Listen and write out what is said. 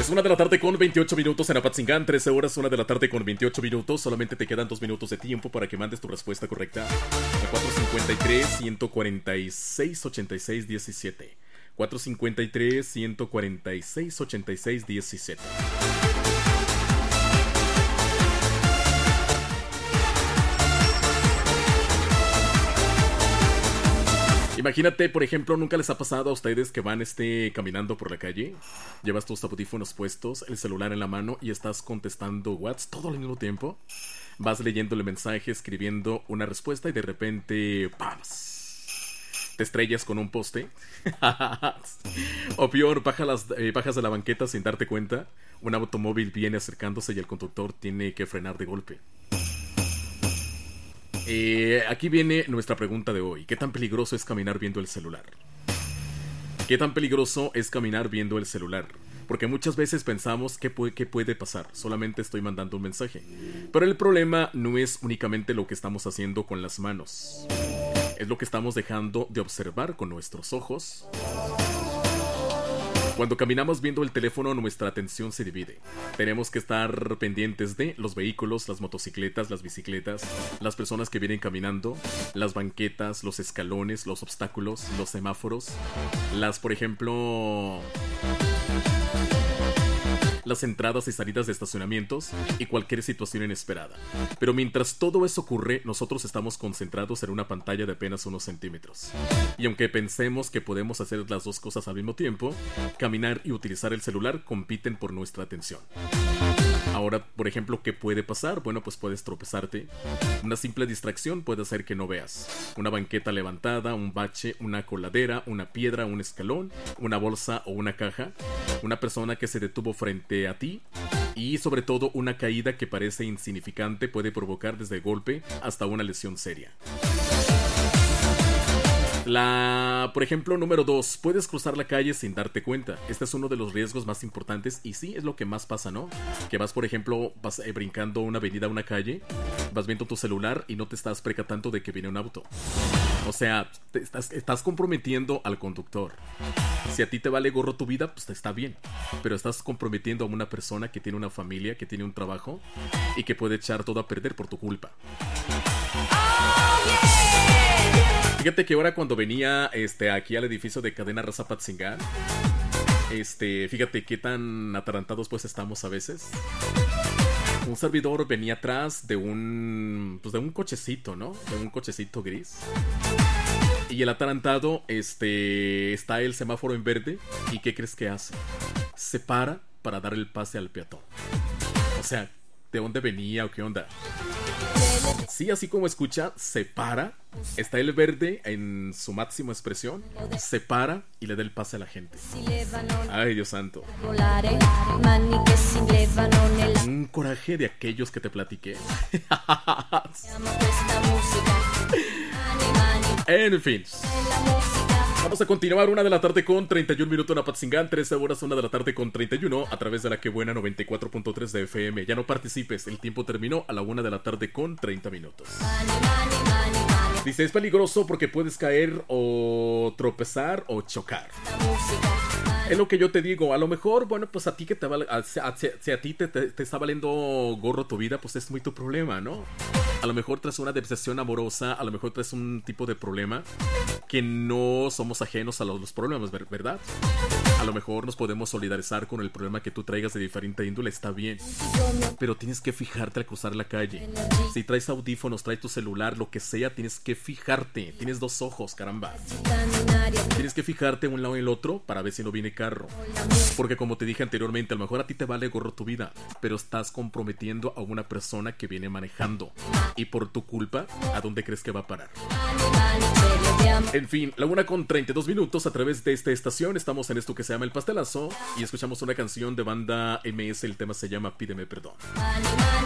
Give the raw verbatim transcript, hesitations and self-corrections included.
Pues una de la tarde con veintiocho minutos en Apatzingán, trece horas, una de la tarde con veintiocho minutos. Solamente te quedan dos minutos de tiempo para que mandes tu respuesta correcta a cuatro cincuenta y tres, ciento cuarenta y seis, ochenta y seis, diecisiete. cuatro cincuenta y tres, ciento cuarenta y seis, ochenta y seis, diecisiete. Imagínate, por ejemplo, ¿nunca les ha pasado a ustedes que van este, caminando por la calle? Llevas tus audífonos puestos, el celular en la mano y estás contestando WhatsApp todo al mismo tiempo. Vas leyéndole mensaje, escribiendo una respuesta y de repente ¡pam! Te estrellas con un poste. O peor, bajas, las, eh, bajas de la banqueta sin darte cuenta. Un automóvil viene acercándose y el conductor tiene que frenar de golpe. Eh, aquí viene nuestra pregunta de hoy. ¿Qué tan peligroso es caminar viendo el celular? ¿Qué tan peligroso es caminar viendo el celular? Porque muchas veces pensamos ¿qué puede, qué puede pasar? Solamente estoy mandando un mensaje. Pero el problema no es únicamente lo que estamos haciendo con las manos. Es lo que estamos dejando de observar con nuestros ojos. Cuando caminamos viendo el teléfono, nuestra atención se divide. Tenemos que estar pendientes de los vehículos, las motocicletas, las bicicletas, las personas que vienen caminando, las banquetas, los escalones, los obstáculos, los semáforos, las, por ejemplo, las entradas y salidas de estacionamientos y cualquier situación inesperada. Pero mientras todo eso ocurre, nosotros estamos concentrados en una pantalla de apenas unos centímetros. Y aunque pensemos que podemos hacer las dos cosas al mismo tiempo, caminar y utilizar el celular compiten por nuestra atención. Ahora, por ejemplo, ¿qué puede pasar? Bueno, pues puedes tropezarte. Una simple distracción puede hacer que no veas. Una banqueta levantada, un bache, una coladera, una piedra, un escalón, una bolsa o una caja. Una persona que se detuvo frente a ti. Y sobre todo, una caída que parece insignificante puede provocar desde golpe hasta una lesión seria. La, por ejemplo, número dos, puedes cruzar la calle sin darte cuenta. Este es uno de los riesgos más importantes y sí, es lo que más pasa, ¿no? Que vas, por ejemplo, vas eh, brincando una avenida, una calle, vas viendo tu celular y no te estás percatando de que viene un auto. O sea, te estás, estás comprometiendo al conductor. Si a ti te vale gorro tu vida, pues está bien. Pero estás comprometiendo a una persona que tiene una familia, que tiene un trabajo y que puede echar todo a perder por tu culpa. Fíjate que ahora cuando venía este, aquí al edificio de Cadena Raza Apatzingán, este, fíjate qué tan atarantados pues estamos a veces. Un servidor venía atrás de un, pues de un cochecito, ¿no? De un cochecito gris. Y el atarantado, este, está el semáforo en verde. ¿Y qué crees que hace? Se para para dar el pase al peatón. O sea, ¿de dónde venía o qué onda? Sí, así como escucha, se para. Está el verde en su máxima expresión. Se para y le da el pase a la gente. Ay, Dios santo. Un coraje de aquellos que te platiqué. En fin, vamos a continuar. Una de la tarde con treinta y un minutos en Apatzingán, trece horas, una de la tarde con treinta y uno a través de la que buena noventa y cuatro punto tres de F M. Ya no participes, el tiempo terminó a la una de la tarde con treinta minutos. Dice, es peligroso porque puedes caer o tropezar o chocar. Es lo que yo te digo, a lo mejor, bueno, pues a ti que te vale, a, a, si a ti te, te, te está valiendo gorro tu vida, pues es muy tu problema, ¿no? A lo mejor traes una depresión amorosa, a lo mejor traes un tipo de problema que no somos ajenos a los, los problemas, ¿verdad? A lo mejor nos podemos solidarizar con el problema que tú traigas de diferente índole, está bien. Pero tienes que fijarte al cruzar la calle. Si traes audífonos, traes tu celular, lo que sea, tienes que fijarte. Tienes dos ojos, caramba. Tienes que fijarte un lado y el otro para ver si no viene carro. Porque como te dije anteriormente, a lo mejor a ti te vale gorro tu vida, pero estás comprometiendo a una persona que viene manejando. Y por tu culpa, ¿a dónde crees que va a parar? En fin, la una con treinta y dos minutos a través de esta estación. Estamos en esto que se llama El Pastelazo y escuchamos una canción de banda M S. El tema se llama Pídeme Perdón.